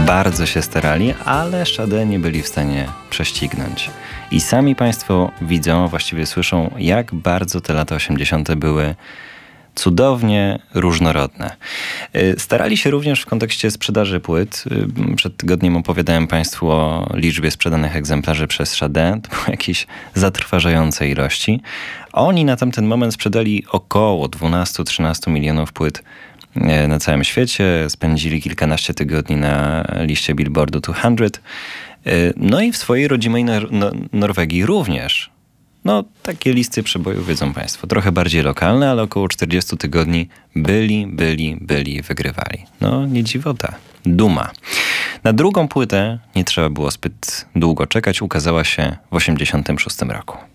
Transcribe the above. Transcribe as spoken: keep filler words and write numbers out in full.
Bardzo się starali, ale Sade nie byli w stanie prześcignąć. I sami Państwo widzą, właściwie słyszą, jak bardzo te lata osiemdziesiąte były cudownie różnorodne. Starali się również w kontekście sprzedaży płyt. Przed tygodniem opowiadałem Państwu o liczbie sprzedanych egzemplarzy przez Sade. To były jakieś zatrważające ilości. Oni na tamten moment sprzedali około dwanaście do trzynastu milionów płyt na całym świecie. Spędzili kilkanaście tygodni na liście Billboardu dwieście. No i w swojej rodzimej Nor- no- Norwegii również. No, takie listy przebojów, wiedzą Państwo, trochę bardziej lokalne, ale około czterdziestu tygodni byli, byli, byli, wygrywali. No, nie dziwota. Duma. Na drugą płytę nie trzeba było zbyt długo czekać, ukazała się w osiemdziesiątym szóstym roku.